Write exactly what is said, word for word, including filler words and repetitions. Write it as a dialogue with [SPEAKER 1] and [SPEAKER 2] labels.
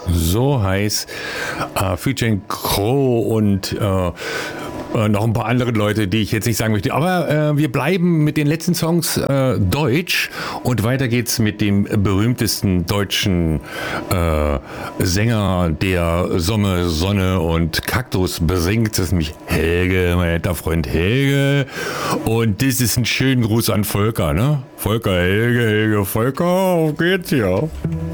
[SPEAKER 1] So heiß. Äh, featuring Crow und äh, äh, noch ein paar andere Leute, die ich jetzt nicht sagen möchte. Aber äh, wir bleiben mit den letzten Songs äh, deutsch und weiter geht's mit dem berühmtesten deutschen äh, Sänger, der Sommer, Sonne und Kaktus besingt. Das ist nämlich Helge, mein netter Freund Helge. Und das ist ein schöner Gruß an Volker, ne? Volker, Helge, Helge, Volker, auf geht's hier.